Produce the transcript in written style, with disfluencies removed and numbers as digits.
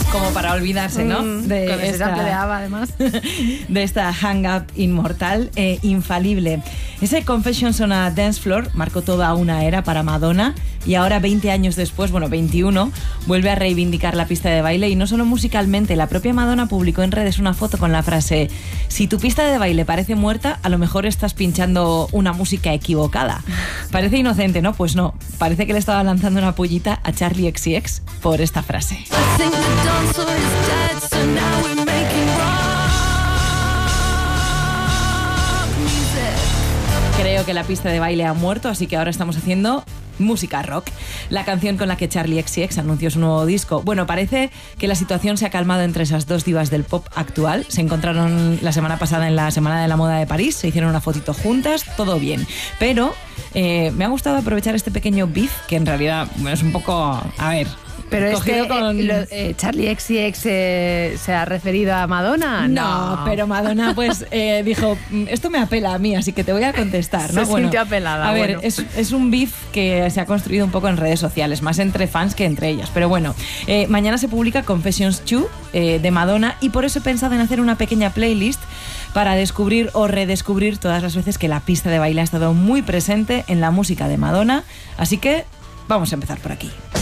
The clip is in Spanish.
Como para olvidarse, ¿no? De esta peleaba, además. De esta hang up inmortal e infalible. Ese Confessions on a Dance Floor marcó toda una era para Madonna y ahora 20 años después, bueno, 21, vuelve a reivindicar la pista de baile y no solo musicalmente. La propia Madonna publicó en redes una foto con la frase: si tu pista de baile parece muerta, a lo mejor estás pinchando una música equivocada. Parece inocente, ¿no? Pues no. Parece que le estaba lanzando una pullita a Charli XCX por esta frase. Creo que la pista de baile ha muerto, así que ahora estamos haciendo música rock. La canción con la que Charli XCX anunció su nuevo disco. Bueno, parece que la situación se ha calmado entre esas dos divas del pop actual. Se encontraron la semana pasada en la Semana de la Moda de París, se hicieron una fotito juntas, todo bien. Pero me ha gustado aprovechar este pequeño beef, que en realidad es un poco... A ver... Pero es que Charli XCX se ha referido a Madonna. No, pero Madonna pues dijo, esto me apela a mí, así que te voy a contestar, ¿no? Se sintió apelada. A ver, es un beef que se ha construido un poco en redes sociales, más entre fans que entre ellas. Pero bueno, mañana se publica Confessions 2 de Madonna y por eso he pensado en hacer una pequeña playlist para descubrir o redescubrir todas las veces que la pista de baile ha estado muy presente en la música de Madonna. Así que vamos a empezar por aquí.